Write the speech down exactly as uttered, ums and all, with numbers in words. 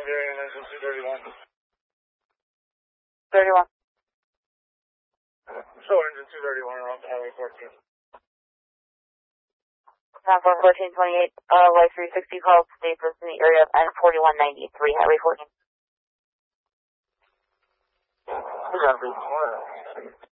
bearing engine two thirty-one. thirty-one. Show engine two thirty-one around Highway fourteen. Time for fourteen twenty-eight, uh, Y three sixty call status in the area of N forty-one ninety-three, Highway fourteen. We gotta be more.